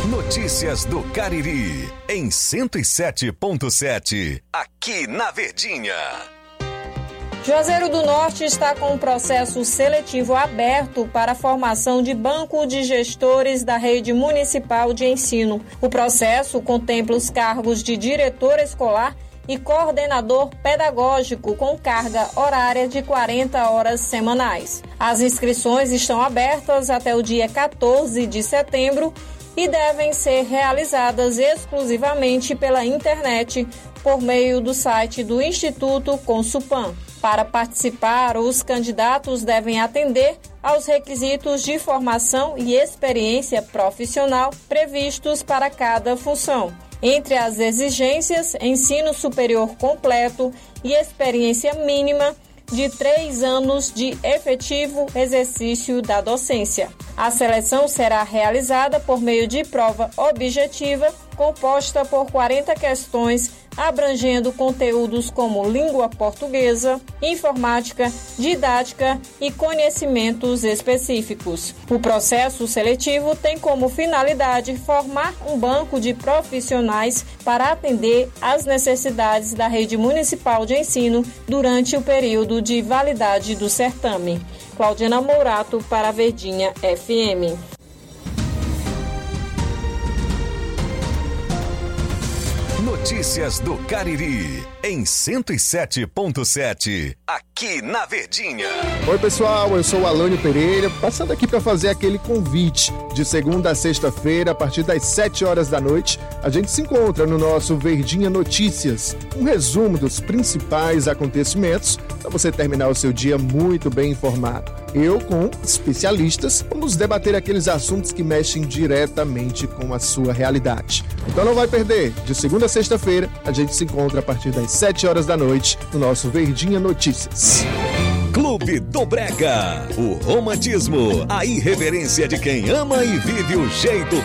Notícias do Cariri, em 107.7, aqui na Verdinha. Juazeiro do Norte está com um processo seletivo aberto para a formação de banco de gestores da rede municipal de ensino. O processo contempla os cargos de diretor escolar e coordenador pedagógico com carga horária de 40 horas semanais. As inscrições estão abertas até o dia 14 de setembro e devem ser realizadas exclusivamente pela internet por meio do site do Instituto Consupan. Para participar, os candidatos devem atender aos requisitos de formação e experiência profissional previstos para cada função. Entre as exigências, ensino superior completo e experiência mínima de 3 anos de efetivo exercício da docência. A seleção será realizada por meio de prova objetiva, composta por 40 questões, abrangendo conteúdos como língua portuguesa, informática, didática e conhecimentos específicos. O processo seletivo tem como finalidade formar um banco de profissionais para atender às necessidades da rede municipal de ensino durante o período de validade do certame. Claudiana Mourato para a Verdinha FM. Notícias do Cariri, em 107.7, aqui na Verdinha. Oi pessoal, eu sou o Alânio Pereira, passando aqui para fazer aquele convite. De segunda a sexta-feira, a partir das 7 horas da noite, a gente se encontra no nosso Verdinha Notícias. Um resumo dos principais acontecimentos para você terminar o seu dia muito bem informado. Eu, com especialistas, vamos debater aqueles assuntos que mexem diretamente com a sua realidade. Então não vai perder. De segunda a sexta-feira, a gente se encontra a partir das 7 horas da noite no nosso Verdinha Notícias. Clube do Brega. O romantismo, a irreverência de quem ama e vive o jeito